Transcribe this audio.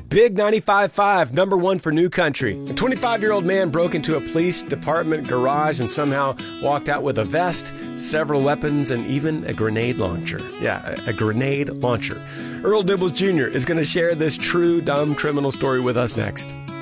Big 95.5, number one for New Country. A 25-year-old man broke into a police department garage and somehow walked out with a vest, several weapons, and even a grenade launcher. Yeah, a grenade launcher. Earl Dibbles Jr. is going to share this true dumb criminal story with us next.